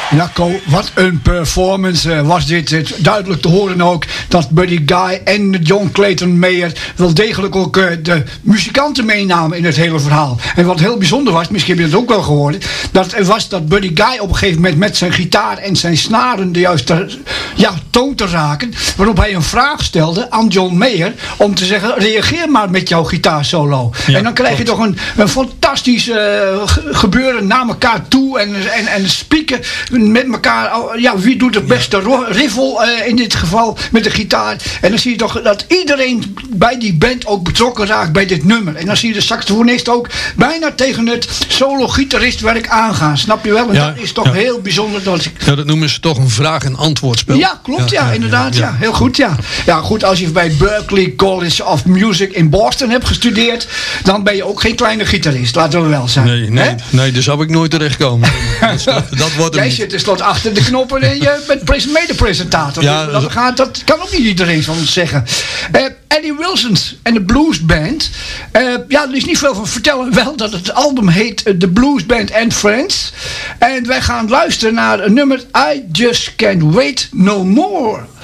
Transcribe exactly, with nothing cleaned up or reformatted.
Ja, Co, wat een performance uh, was dit. Het, duidelijk te horen ook dat Buddy Guy en John Clayton Mayer wel degelijk ook uh, de muzikanten meenamen in het hele verhaal. En wat heel bijzonder was, misschien heb je het ook wel gehoord, dat was dat Buddy Guy op een gegeven moment met zijn gitaar en zijn snaren de juiste ja, toon te raken, waarop hij een vraag stelde aan John Mayer om te zeggen, reageer maar met jouw gitaarsolo. Ja, en dan krijg klopt. je toch een, een fantastisch uh, gebeuren naar elkaar toe en, en, en spieken met elkaar, ja, wie doet het beste ja. riffel uh, in dit geval met de gitaar. En dan zie je toch dat iedereen bij die band ook betrokken raakt bij dit nummer. En dan zie je de saxofonist ook bijna tegen het solo-gitaristwerk aangaan. Snap je wel? En ja, dat is toch ja. heel bijzonder. Dat, ik... ja, dat noemen ze toch een vraag- en antwoordspel. Ja, klopt, ja, ja, ja inderdaad. Ja, ja. ja, heel goed, ja. Ja, goed, als je bij Berklee College of Music in Boston hebt gestudeerd, dan ben je ook geen kleine gitarist, laten we wel zijn. Nee, nee, nee, daar zou ik nooit terechtkomen. dat, dat wordt Jij zit tenslotte achter de knoppen en je bent mede-presentator. Ja, dat, gaat, dat kan ook niet iedereen van ons zeggen. Uh, Eddie Wilsons en de Blues Band. Uh, ja, er is niet veel van vertellen. Wel dat het album heet uh, The Blues Band and Friends. En wij gaan luisteren naar een nummer I Just Can't Wait No More.